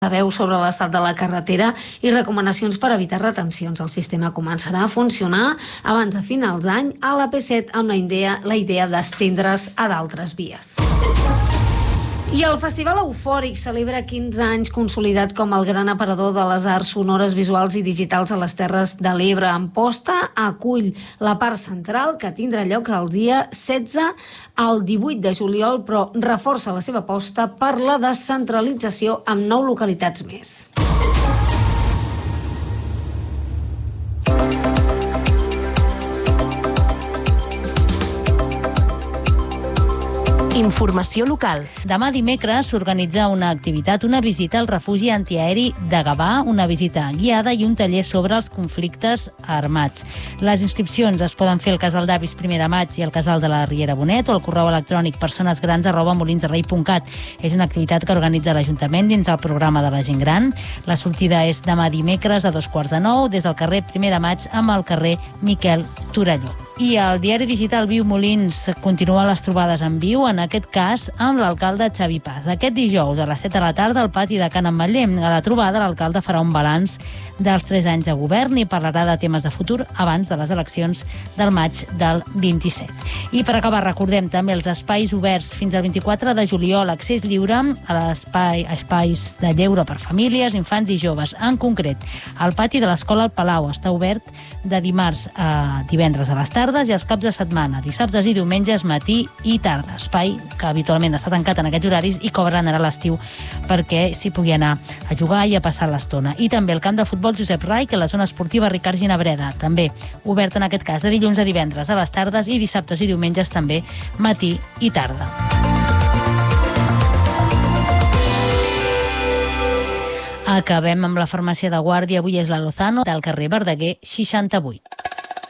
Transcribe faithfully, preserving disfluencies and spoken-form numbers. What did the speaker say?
Veu sobre l'estat de la carretera i recomanacions per evitar retencions. El sistema començarà a funcionar abans de finals d'any a la P set amb la idea, la idea d'estendre's a d'altres vies. I el Festival Eufòric celebra quinze anys consolidat com el gran aparador de les arts sonores, visuals i digitals a les Terres de l'Ebre. Amposta acull la part central, que tindrà lloc el dia setze al divuit de juliol, però reforça la seva aposta per la descentralització amb nou localitats més. Informació local. Demà dimecres s'organitza una activitat, una visita al refugi antiaeri de Gavà, una visita guiada i un taller sobre els conflictes armats. Les inscripcions es poden fer al Casal d'Avis primer de maig i al Casal de la Riera Bonet o al correu electrònic personesgrans arroba molinsderei punt cat. És una activitat que organitza l'Ajuntament dins el programa de la gent gran. La sortida és demà dimecres a dos quarts de nou des del carrer primer de maig amb el carrer Miquel Torelló. I el diari digital Viu Molins continua les trobades en viu, en aquest cas amb l'alcalde Xavi Paz. Aquest dijous a les set de la tarda al pati de Can Ametller. A la trobada l'alcalde farà un balanç dels tres anys de govern i parlarà de temes de futur abans de les eleccions del maig del vint-i-set. I per acabar recordem també els espais oberts fins al vint-i-quatre de juliol, accés lliure a l'espai, a espais de lleure per famílies, infants i joves. En concret, el pati de l'Escola al Palau està obert de dimarts a divendres a les tardes i els caps de setmana, dissabtes i diumenges, matí i tarda. Espai que habitualment està tancat en aquests horaris i que obren ara a l'estiu perquè s'hi pugui anar a jugar i a passar l'estona. I també el camp de futbol Josep Rai, que la zona esportiva Ricard Ginabreda, també obert en aquest cas de dilluns a divendres a les tardes i dissabtes i diumenges també matí i tarda. Acabem amb la farmàcia de Guàrdia. Avui és la Lozano, del carrer Verdaguer seixanta-vuit.